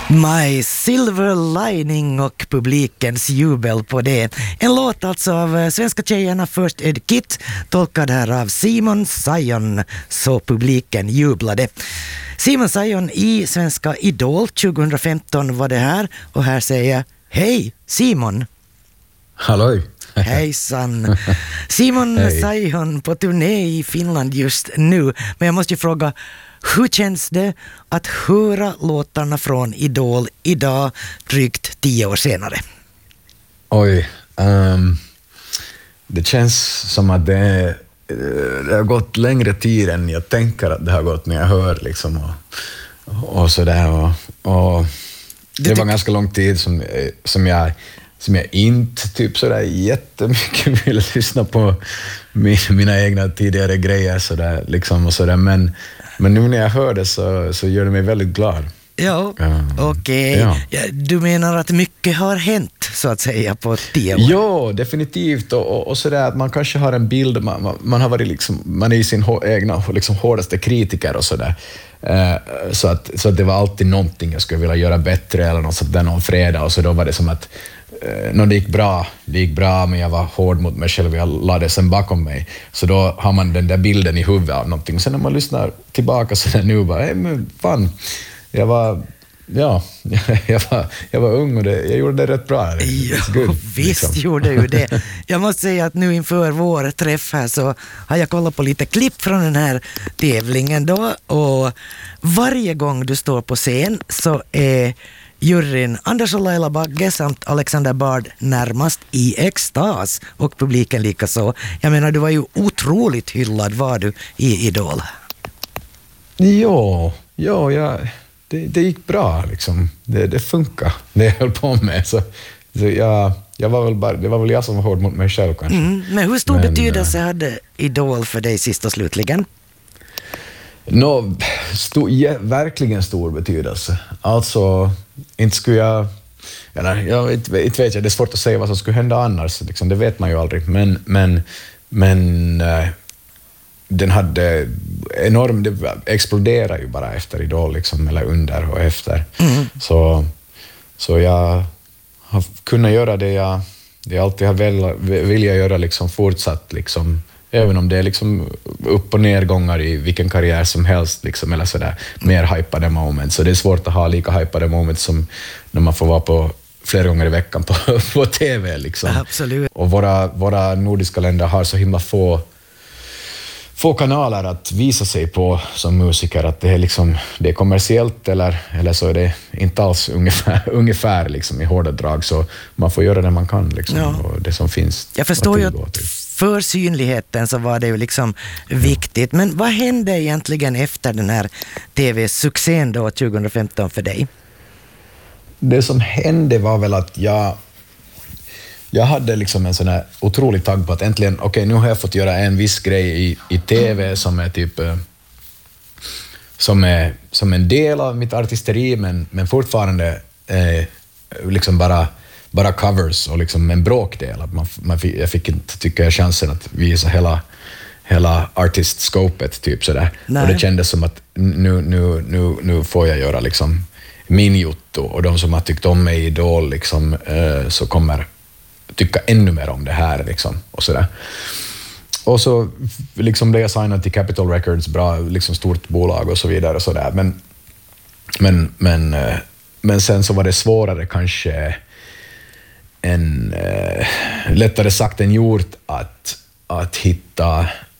My Silver Lining och publikens jubel på det. En låt alltså av svenska tjejerna First Aid Kit, tolkad här av Simon Sayon, så publiken jublade. Simon Sayon i Svenska Idol 2015 var det här, och här säger jag hej Simon. Halloj. Hejsan. Simon Sayon på turné i Finland just nu, men jag måste ju fråga, hur känns det att höra låtarna från Idol idag, drygt 10 år senare? Oj, det känns som att det har gått längre tid än jag tänker att det har gått när jag hör liksom och sådär. Och det var ganska lång tid som jag inte typ sådär jättemycket ville lyssna på mina egna tidigare grejer sådär liksom och sådär, men nu när jag hör det så gör det mig väldigt glad. Ja, okej. Ja, du menar att mycket har hänt så att säga på 10 år? Ja, definitivt, och sådär att man kanske har en bild, man har varit liksom, man är ju sin egna liksom hårdaste kritiker och sådär. Så att det var alltid någonting jag skulle vilja göra bättre eller något sånt där någon fredag, och så då var det som att det gick bra, men jag var hård mot mig själv, jag lade det sen bakom mig. Så då har man den där bilden i huvudet av någonting. Sen när man lyssnar tillbaka så där nu bara, men fan, jag var ung och jag gjorde det rätt bra. Ja, visst liksom. Gjorde ju det. Jag måste säga att nu inför vår träff här så har jag kollat på lite klipp från den här tävlingen då, och varje gång du står på scen så är juryn Anders och Laila Bagge samt Alexander Bard närmast i extas, och publiken lika så. Jag menar, du var ju otroligt hyllad, var du, i Idol? Det gick bra liksom. Det funkar. Det jag höll på med. Så jag var väl bara, det var väl jag som var hård mot mig själv kanske. Men hur stor betydelse hade Idol för dig sist och slutligen? Verkligen stor betydelse. Alltså, inte skulle jag inte vet jag, det är svårt att säga vad som skulle hända annars, liksom, det vet man ju aldrig, men den hade det exploderade ju bara efter Idol liksom, eller under och efter. Så jag har kunnat göra det jag alltid har vilja göra liksom, fortsatt liksom, även om det är liksom upp- och nedgångar i vilken karriär som helst liksom, eller sådär, mer hypade moment. Så det är svårt att ha lika hypade moment som när man får vara på flera gånger i veckan på TV liksom. Absolut. Och våra nordiska länder har så himla få kanaler att visa sig på som musiker, att det är liksom, det är kommersiellt eller så är det inte alls ungefär liksom, i hårda drag, så man får göra det man kan liksom, och det som finns. Jag förstår ju att för synligheten så var det ju liksom viktigt, men vad hände egentligen efter den här TV-succén då 2015 för dig? Det som hände var väl att jag hade liksom en sån här otrolig tagg på att äntligen, nu har jag fått göra en viss grej i TV som är typ som en del av mitt artisteri, men fortfarande liksom bara covers och liksom en bråkdel. Jag fick inte, tycker jag, chansen att visa hela artistskopet typ sådär. Nej. Och det kändes som att nu får jag göra liksom min jotto, och de som har tyckt om mig i Idol liksom, så kommer tycka ännu mer om det här liksom, och sådär. Och så liksom blev jag signad till Capitol Records, bra liksom stort bolag och så vidare och sådär, men sen så var det svårare kanske lättare sagt än gjort att hitta